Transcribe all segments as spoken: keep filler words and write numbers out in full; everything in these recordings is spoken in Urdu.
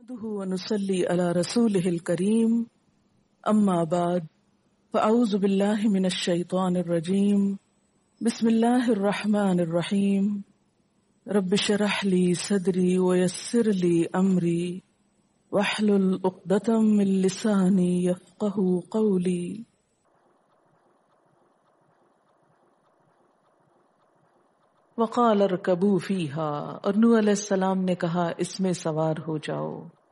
نحمده ونصلي على رسوله الكريم أما بعد فأعوذ بالله من الشيطان الرجيم بسم الله الرحمن الرحيم رب اشرح لي صدري ويسر لي أمري واحلل عقدة من لساني يفقهوا قولي. وقال اركبوا فيها، اور نوح علیہ السلام نے کہا اس میں سوار ہو جاؤ.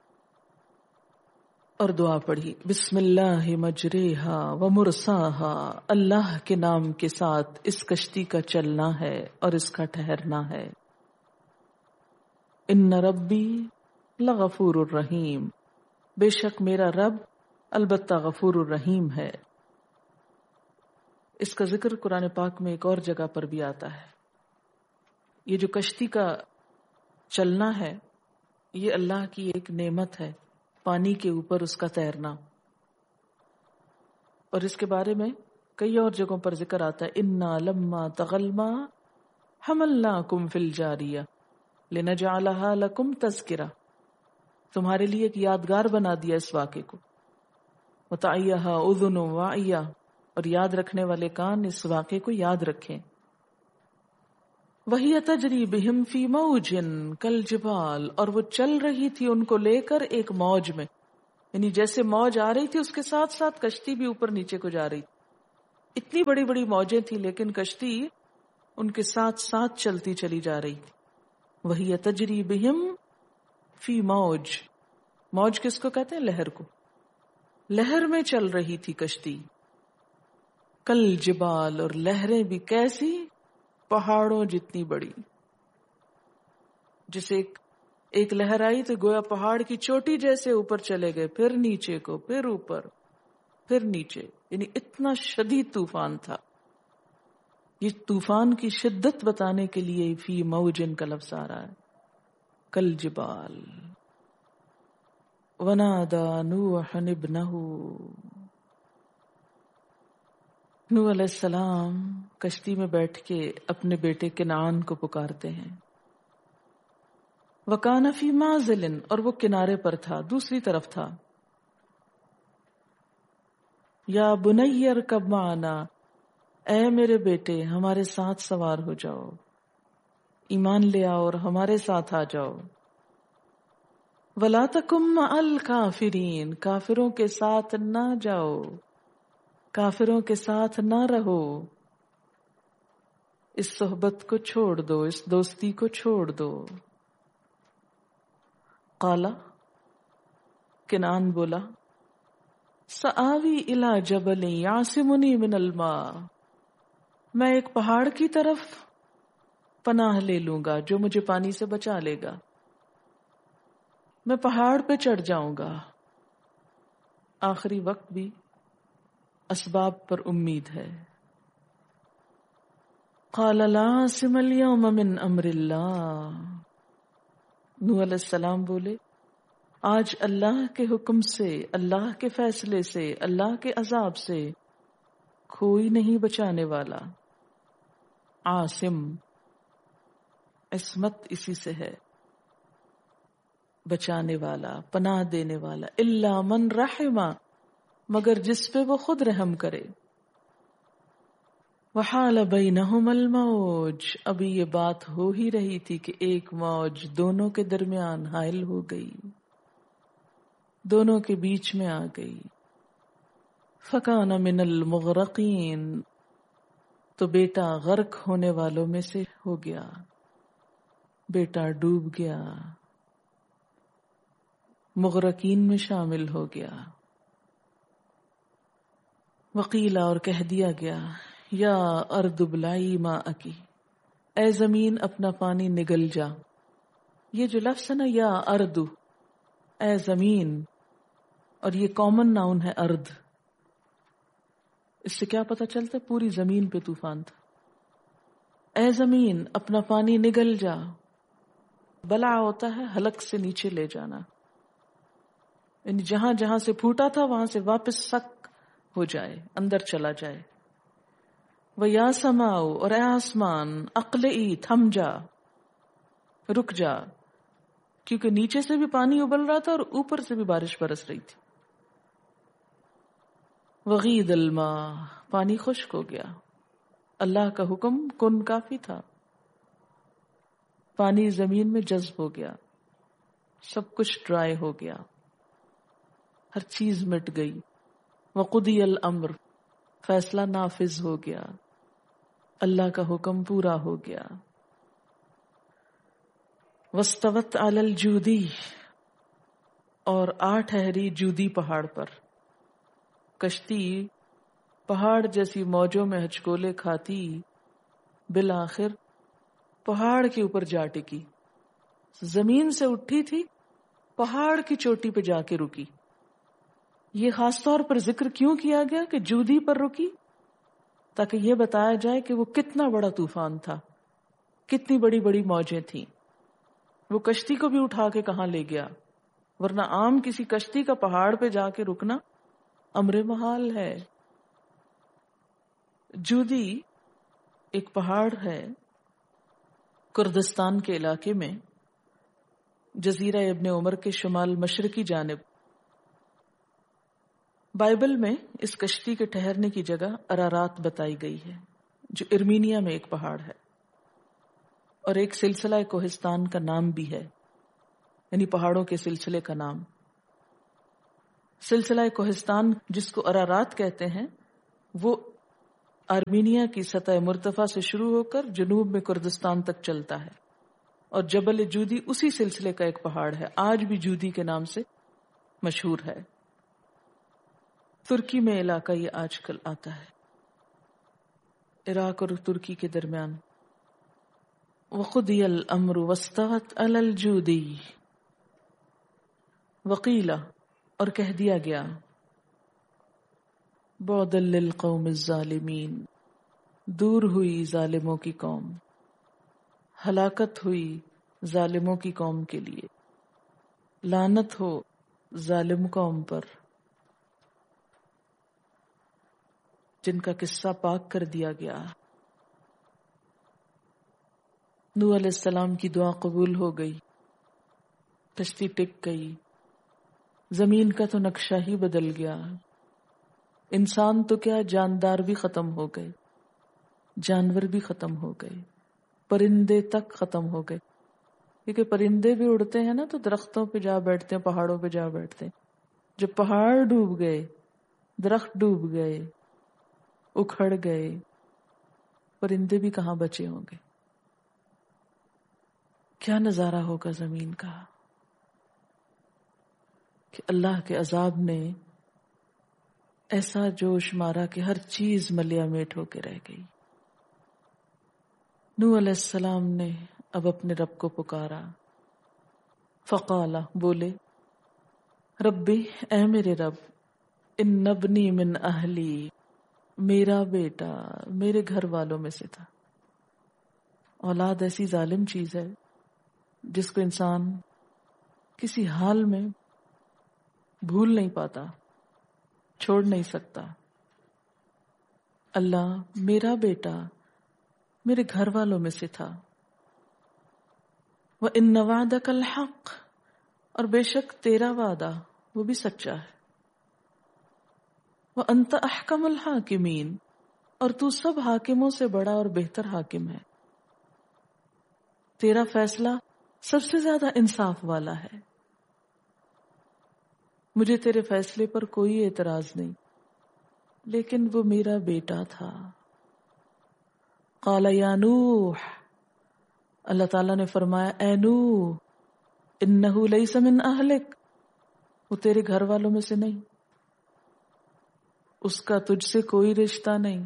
اور دعا پڑھی بسم اللہ مجریہا ومرساہا، اللہ کے نام کے ساتھ اس کشتی کا چلنا ہے اور اس کا ٹھہرنا ہے. ان ربی لغفور الرحیم، بے شک میرا رب البتہ غفور الرحیم ہے. اس کا ذکر قرآن پاک میں ایک اور جگہ پر بھی آتا ہے. یہ جو کشتی کا چلنا ہے یہ اللہ کی ایک نعمت ہے، پانی کے اوپر اس کا تیرنا. اور اس کے بارے میں کئی اور جگہوں پر ذکر آتا ہے انا لما طغى الماء حملناکم فی الجاریہ لنجعلها لکم تذکرہ، تمہارے لیے ایک یادگار بنا دیا اس واقعے کو. وتعیھا اذن واعیہ، اور یاد رکھنے والے کان اس واقعے کو یاد رکھیں. وہی تجری بہم فی موج کالجبال، اور وہ چل رہی تھی ان کو لے کر ایک موج میں، یعنی جیسے موج آ رہی تھی اس کے ساتھ ساتھ کشتی بھی اوپر نیچے کو جا رہی تھی. اتنی بڑی بڑی موجیں تھی لیکن کشتی ان کے ساتھ ساتھ چلتی چلی جا رہی تھی. وہی تجری بہم فی موج، موج کس کو کہتے ہیں؟ لہر کو. لہر میں چل رہی تھی کشتی. کالجبال، اور لہریں بھی کیسی؟ پہاڑوں جتنی بڑی. جسے ایک ایک لہر آئی تو گویا پہاڑ کی چوٹی جیسے اوپر چلے گئے، پھر نیچے کو، پھر اوپر، پھر نیچے، یعنی اتنا شدید طوفان تھا. یہ طوفان کی شدت بتانے کے لیے فی موجن کا لفظ آ رہا ہے. کل جبال. ونادى نوح ابنہ، نوح علیہ السلام کشتی میں بیٹھ کے اپنے بیٹے کنعان کو پکارتے ہیں. وَكَانَ فِي مَعْزِلٍ، اور وہ کنارے پر تھا، دوسری طرف تھا. یا بنی ارکب معنا، اے میرے بیٹے ہمارے ساتھ سوار ہو جاؤ، ایمان لے آؤ اور ہمارے ساتھ آ جاؤ. وَلَا تَكُن مَعَ الْكَافِرِينَ، کافروں کے ساتھ نہ جاؤ، کافروں کے ساتھ نہ رہو. اس صحبت کو چھوڑ دو، اس دوستی کو چھوڑ دو. قالا، کنعان بولا، سآوی الی جبل یعصمنی من الماء، میں ایک پہاڑ کی طرف پناہ لے لوں گا جو مجھے پانی سے بچا لے گا. میں پہاڑ پہ چڑھ جاؤں گا. آخری وقت بھی اسباب پر امید ہے. قال لا عاصم اليوم من امر اللہ، نوح علیہ السلام بولے آج اللہ کے حکم سے، اللہ کے فیصلے سے، اللہ کے عذاب سے کوئی نہیں بچانے والا. عاصم، عصمت اسی سے ہے، بچانے والا، پناہ دینے والا. الا من رحمہ، مگر جس پہ وہ خود رحم کرے. وحال بینہم الموج، ابھی یہ بات ہو ہی رہی تھی کہ ایک موج دونوں کے درمیان حائل ہو گئی، دونوں کے بیچ میں آ گئی. فکان من المغرقین، تو بیٹا غرق ہونے والوں میں سے ہو گیا، بیٹا ڈوب گیا، مغرقین میں شامل ہو گیا. وقیلا، اور کہہ دیا گیا، یا ارض ابلعی ماءکی، اے زمین اپنا پانی نگل جا. یہ جو لفظ ہے نا، یا ارض، اے زمین، اور یہ کامن ناؤن ہے ارض. اس سے کیا پتہ چلتا ہے؟ پوری زمین پہ طوفان تھا. اے زمین اپنا پانی نگل جا. بلع ہوتا ہے حلق سے نیچے لے جانا، یعنی جہاں جہاں سے پھوٹا تھا وہاں سے واپس سک ہو جائے، اندر چلا جائے. وَيَا سَمَاءُ، اور اے آسمان، اقلعی، تھم جا، رک جا. کیونکہ نیچے سے بھی پانی ابل رہا تھا اور اوپر سے بھی بارش برس رہی تھی. وغید الماء، پانی خشک ہو گیا. اللہ کا حکم کن کافی تھا، پانی زمین میں جذب ہو گیا، سب کچھ ڈرائی ہو گیا، ہر چیز مٹ گئی. وقضی الامر، فیصلہ نافذ ہو گیا، اللہ کا حکم پورا ہو گیا. واستوت علی الجودی، اور آ ٹھہری جودی پہاڑ پر. کشتی پہاڑ جیسی موجوں میں ہچکولے کھاتی بالآخر پہاڑ کے اوپر جا ٹکی. زمین سے اٹھی تھی، پہاڑ کی چوٹی پہ جا کے رکی. یہ خاص طور پر ذکر کیوں کیا گیا کہ جودی پر رکی؟ تاکہ یہ بتایا جائے کہ وہ کتنا بڑا طوفان تھا، کتنی بڑی بڑی موجیں تھیں. وہ کشتی کو بھی اٹھا کے کہاں لے گیا، ورنہ عام کسی کشتی کا پہاڑ پہ جا کے رکنا امر محال ہے. جودی ایک پہاڑ ہے کردستان کے علاقے میں، جزیرہ ابن عمر کے شمال مشرقی جانب. بائبل میں اس کشتی کے ٹھہرنے کی جگہ ارارات بتائی گئی ہے، جو ارمینیا میں ایک پہاڑ ہے، اور ایک سلسلہ کوہستان کا نام بھی ہے، یعنی پہاڑوں کے سلسلے کا نام. سلسلہ کوہستان جس کو ارارات کہتے ہیں، وہ آرمینیا کی سطح مرتفع سے شروع ہو کر جنوب میں کردستان تک چلتا ہے، اور جبل جودی اسی سلسلے کا ایک پہاڑ ہے، آج بھی جودی کے نام سے مشہور ہے. ترکی میں علاقہ یہ آج کل آتا ہے، عراق اور ترکی کے درمیان. وقضی الامر واستوت علی الجودی. وقیلا، اور کہہ دیا گیا، بعدا للقوم الظالمین، دور ہوئی ظالموں کی قوم، ہلاکت ہوئی ظالموں کی قوم کے لیے، لعنت ہو ظالم قوم پر جن کا قصہ پاک کر دیا گیا. نوح علیہ السلام کی دعا قبول ہو گئی، کشتی ٹک گئی، زمین کا تو نقشہ ہی بدل گیا. انسان تو کیا، جاندار بھی ختم ہو گئے، جانور بھی ختم ہو گئے، پرندے تک ختم ہو گئے. کیونکہ پرندے بھی اڑتے ہیں نا تو درختوں پہ جا بیٹھتے ہیں، پہاڑوں پہ جا بیٹھتے ہیں. جب پہاڑ ڈوب گئے، درخت ڈوب گئے، اکھڑ گئے، پرندے بھی کہاں بچے ہوں گے. کیا نظارہ ہوگا زمین کا کہ اللہ کے عذاب نے ایسا جوش مارا کہ ہر چیز ملیا میٹ ہو کے رہ گئی. نوح علیہ السلام نے اب اپنے رب کو پکارا. فقالا، بولے، ربی، اے میرے رب، ان ابنی من اہلی، میرا بیٹا میرے گھر والوں میں سے تھا. اولاد ایسی ظالم چیز ہے جس کو انسان کسی حال میں بھول نہیں پاتا، چھوڑ نہیں سکتا. اللہ، میرا بیٹا میرے گھر والوں میں سے تھا. وَإِنَّ وَعْدَكَ الْحَقُّ، اور بے شک تیرا وعدہ وہ بھی سچا ہے. وَأَنْتَ أَحْكَمُ الْحَاكِمِينَ، اور تو سب حاکموں سے بڑا اور بہتر حاکم ہے. تیرا فیصلہ سب سے زیادہ انصاف والا ہے. مجھے تیرے فیصلے پر کوئی اعتراض نہیں، لیکن وہ میرا بیٹا تھا. قال یا نوح، اللہ تعالیٰ نے فرمایا، اے نوح، انہ لیس من اہلک، وہ تیرے گھر والوں میں سے نہیں، اس کا تجھ سے کوئی رشتہ نہیں.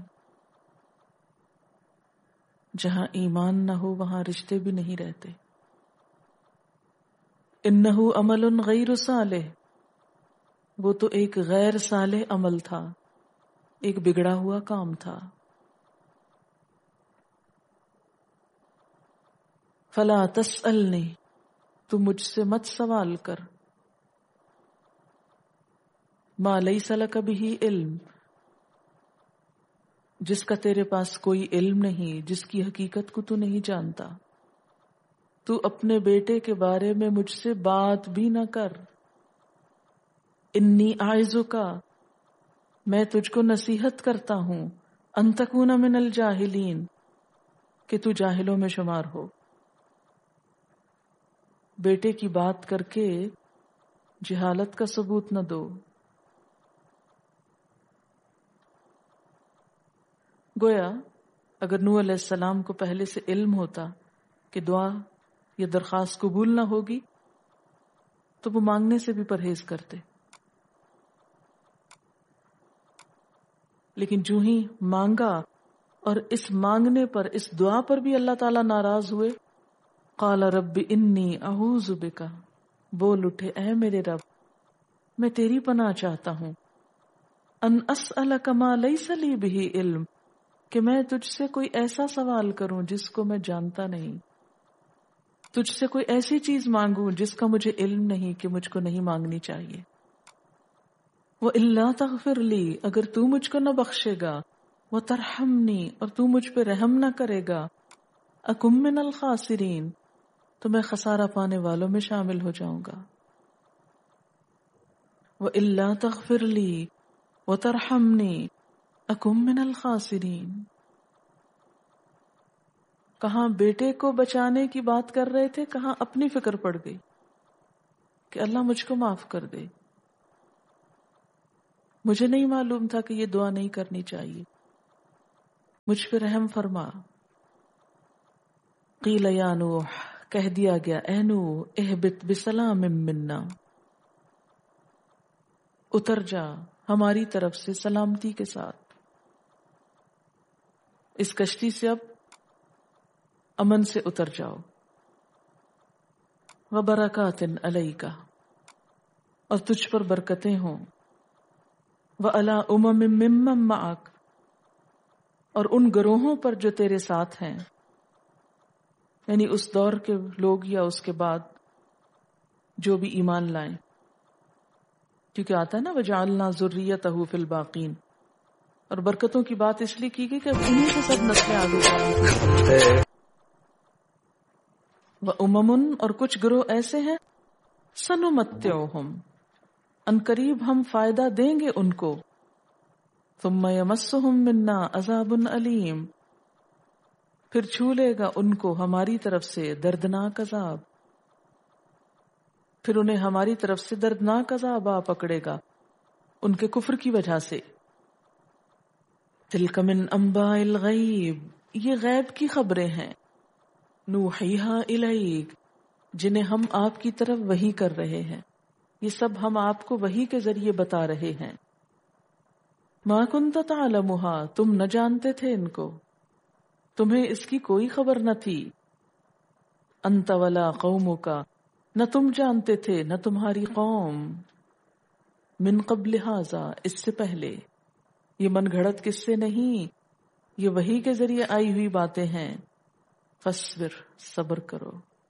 جہاں ایمان نہ ہو وہاں رشتے بھی نہیں رہتے. انہ عمل غیر صالح، وہ تو ایک غیر صالح عمل تھا، ایک بگڑا ہوا کام تھا. فلا تسألنی، تو مجھ سے مت سوال کر. ما لیس لک بہ علم، جس کا تیرے پاس کوئی علم نہیں، جس کی حقیقت کو تو نہیں جانتا. تو اپنے بیٹے کے بارے میں مجھ سے بات بھی نہ کر. انی اعظک، میں تجھ کو نصیحت کرتا ہوں، ان تکون من الجاہلین، کہ تو جاہلوں میں شمار ہو. بیٹے کی بات کر کے جہالت کا ثبوت نہ دو. گویا اگر نوح علیہ السلام کو پہلے سے علم ہوتا کہ دعا یا درخواست قبول نہ ہوگی تو وہ مانگنے سے بھی پرہیز کرتے. لیکن جو ہی مانگا اور اس مانگنے پر، اس دعا پر بھی اللہ تعالیٰ ناراض ہوئے. قال رب انی اعوذ بک، بول اٹھے اے میرے رب میں تیری پناہ چاہتا ہوں. ان اسألک ما لیس لی بہ علم، کہ میں تجھ سے کوئی ایسا سوال کروں جس کو میں جانتا نہیں، تجھ سے کوئی ایسی چیز مانگوں جس کا مجھے علم نہیں کہ مجھ کو نہیں مانگنی چاہیے. وَإِلَّا تَغْفِرْ لِي، اگر تو مجھ کو نہ بخشے گا، وَتَرْحَمْنِي، اور تو مجھ پہ رحم نہ کرے گا، أَكُمْ مِنَ الْخَاسِرِينَ، تو میں خسارہ پانے والوں میں شامل ہو جاؤں گا. وَإِلَّا تَغْفِرْ لِي وَتَرْحَمْنِي أَكُمْ مِنَ الْخَاسِرِينَ. کہاں بیٹے کو بچانے کی بات کر رہے تھے، کہاں اپنی فکر پڑ گئی کہ اللہ مجھ کو معاف کر دے، مجھے نہیں معلوم تھا کہ یہ دعا نہیں کرنی چاہیے، مجھ پہ رحم فرما. قیل یا نوح، کہہ دیا گیا اے نوح، اہبط بسلام منا، اتر جا ہماری طرف سے سلامتی کے ساتھ. اس کشتی سے اب امن سے اتر جاؤ. وبرکات علیک، اور تجھ پر برکتیں ہوں. وعلی امم ممن معک، اور ان گروہوں پر جو تیرے ساتھ ہیں، یعنی اس دور کے لوگ یا اس کے بعد جو بھی ایمان لائیں. کیونکہ آتا ہے نا وجعلنا ذریتہ فی الباقین، اور برکتوں کی بات اس لیے کی گئی کہ اب انہی سے سب نسلیں آگے جائیں. وَأُمَمٌ، اور کچھ گروہ ایسے ہیں، سَنُمَتِّعُهُمْ، ان قریب ہم فائدہ دیں گے ان کو. ثُمَّ يَمَسُّهُمْ مِنَّا عَذَابٌ أَلِيمٌ، پھر چھو لے گا ان کو ہماری طرف سے دردناک عذاب، پھر انہیں ہماری طرف سے دردناک عذاب آ پکڑے گا ان کے کفر کی وجہ سے. تِلْكَ مِنْ أَنْبَاءِ الْغَيْبِ، یہ غیب کی خبریں ہیں. نوحیہا الیک، جنہیں ہم آپ کی طرف وحی کر رہے ہیں، یہ سب ہم آپ کو وحی کے ذریعے بتا رہے ہیں. ما کنت تعلمھا، تم نہ جانتے تھے ان کو، تمہیں اس کی کوئی خبر نہ تھی. انت ولا قومک، نہ تم جانتے تھے نہ تمہاری قوم. من قبل ھذا، اس سے پہلے. یہ من گھڑت کس سے نہیں، یہ وحی کے ذریعے آئی ہوئی باتیں ہیں. فاصبر، صبر کرو.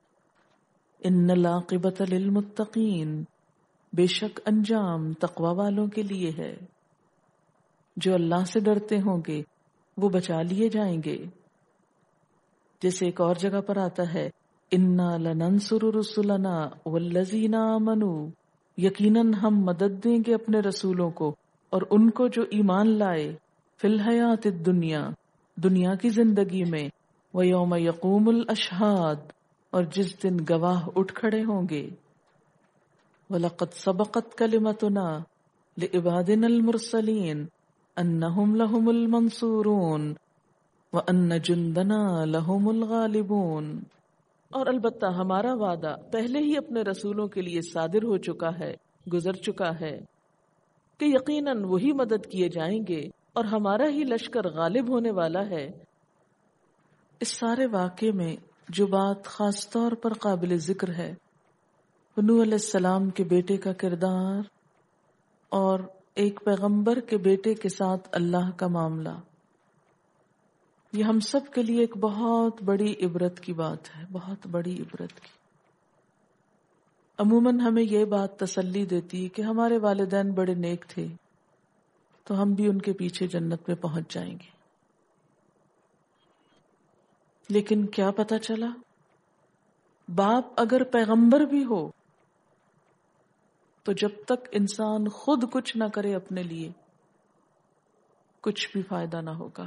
ان العاقبۃ للمتقین، بے شک انجام تقوی والوں کے لیے ہے. جو اللہ سے ڈرتے ہوں گے وہ بچا لیے جائیں گے. جیسے ایک اور جگہ پر آتا ہے انا لننصر رسلنا والذین آمنوا، یقیناً ہم مدد دیں گے اپنے رسولوں کو اور ان کو جو ایمان لائے. فی الحیات الدنیا، دنیا کی زندگی میں. ویوم یقوم الاشہاد، اور جس دن گواہ اٹھ کھڑے ہوں گے. وَلَقَدْ سَبَقَتْ كَلِمَتُنَا لِعِبَادِنَا الْمُرْسَلِينَ أَنَّهُمْ لَهُمُ الْمَنْصُورُونَ وَأَنَّ جُنْدَنَا لَهُمُ الْغَالِبُونَ، اور البتہ ہمارا وعدہ پہلے ہی اپنے رسولوں کے لیے صادر ہو چکا ہے، گزر چکا ہے، کہ یقیناً وہی مدد کیے جائیں گے اور ہمارا ہی لشکر غالب ہونے والا ہے. اس سارے واقعے میں جو بات خاص طور پر قابل ذکر ہے، نوح علیہ السلام کے بیٹے کا کردار اور ایک پیغمبر کے بیٹے کے ساتھ اللہ کا معاملہ. یہ ہم سب کے لیے ایک بہت بڑی عبرت کی بات ہے، بہت بڑی عبرت کی. عموماً ہمیں یہ بات تسلی دیتی ہے کہ ہمارے والدین بڑے نیک تھے تو ہم بھی ان کے پیچھے جنت میں پہنچ جائیں گے. لیکن کیا پتہ چلا باپ اگر پیغمبر بھی ہو تو جب تک انسان خود کچھ نہ کرے اپنے لیے کچھ بھی فائدہ نہ ہوگا.